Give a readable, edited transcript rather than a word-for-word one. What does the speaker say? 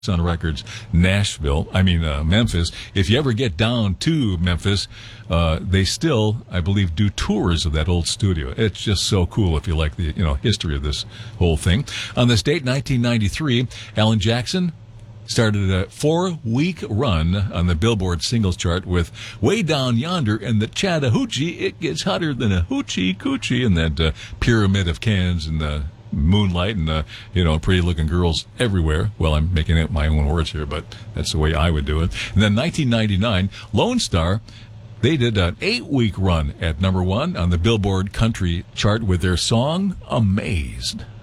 on Records, Memphis. If you ever get down to Memphis, they still, I believe, do tours of that old studio. It's just so cool if you like the, history of this whole thing. On this date, 1993, Alan Jackson started a 4-week run on the Billboard singles chart with Way Down Yonder and the Chattahoochee. It gets hotter than a hoochie coochie, and that pyramid of cans and the moonlight and, pretty looking girls everywhere. Well, I'm making up my own words here, but that's the way I would do it. And then 1999, Lone Star, they did an 8-week run at number 1 on the Billboard country chart with their song Amazed.